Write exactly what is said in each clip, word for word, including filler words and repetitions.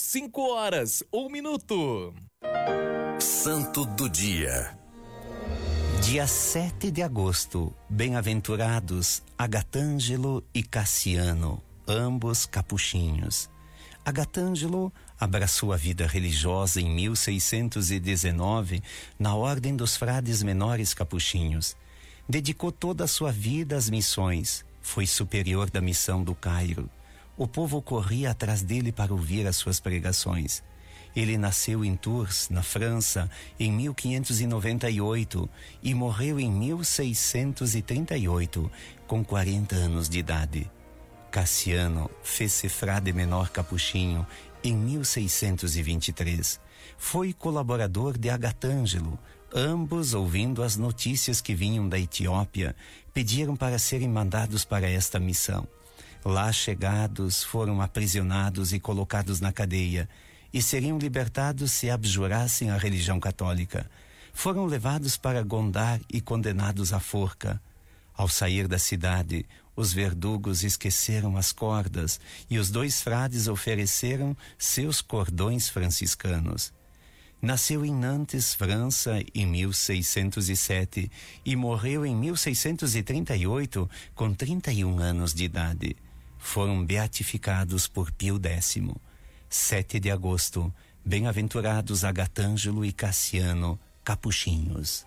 cinco horas, um minuto. Santo do dia. Dia sete de agosto, bem-aventurados Agatângelo e Cassiano, ambos capuchinhos. Agatângelo abraçou a vida religiosa em mil seiscentos e dezenove na Ordem dos Frades Menores Capuchinhos. Dedicou toda a sua vida às missões. Foi superior da missão do Cairo. O povo corria atrás dele para ouvir as suas pregações. Ele nasceu em Tours, na França, em mil quinhentos e noventa e oito e morreu em mil seiscentos e trinta e oito, com quarenta anos de idade. Cassiano fez-se frade menor capuchinho em mil seiscentos e vinte e três. Foi colaborador de Agatângelo. Ambos, ouvindo as notícias que vinham da Etiópia, pediram para serem mandados para esta missão. Lá chegados, foram aprisionados e colocados na cadeia, e seriam libertados se abjurassem a religião católica. Foram levados para Gondar e condenados à forca. Ao sair da cidade, os verdugos esqueceram as cordas e os dois frades ofereceram seus cordões franciscanos. Nasceu em Nantes, França, em mil seiscentos e sete e morreu em mil seiscentos e trinta e oito com trinta e um anos de idade. Foram beatificados por Pio Décimo. sete de agosto, bem-aventurados Agatângelo e Cassiano, capuchinhos.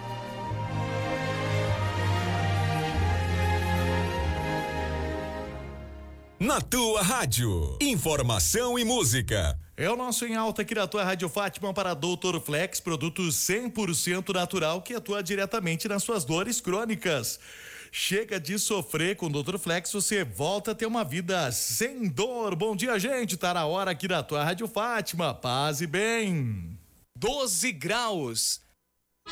Na tua rádio, informação e música. É o nosso Em Alta aqui na tua Rádio Fátima para doutor Flex, produto cem por cento natural que atua diretamente nas suas dores crônicas. Chega de sofrer com o doutor Flex, você volta a ter uma vida sem dor. Bom dia, gente, tá na hora aqui na tua Rádio Fátima, paz e bem. doze graus.